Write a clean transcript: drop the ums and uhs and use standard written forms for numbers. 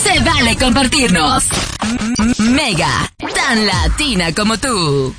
Se vale compartirnos. Mega, tan latina como tú.